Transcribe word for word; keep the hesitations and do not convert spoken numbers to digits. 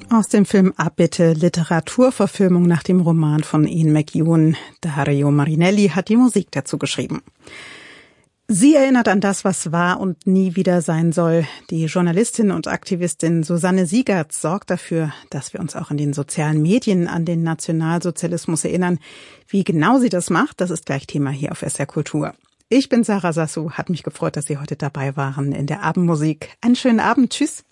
Aus dem Film Abbitte, Literaturverfilmung nach dem Roman von Ian McEwan. Dario Marinelli hat die Musik dazu geschrieben. Sie erinnert an das, was war und nie wieder sein soll. Die Journalistin und Aktivistin Susanne Siegertz sorgt dafür, dass wir uns auch in den sozialen Medien an den Nationalsozialismus erinnern. Wie genau sie das macht, das ist gleich Thema hier auf S R Kultur. Ich bin Sarah Sassou, hat mich gefreut, dass Sie heute dabei waren in der Abendmusik. Einen schönen Abend, tschüss.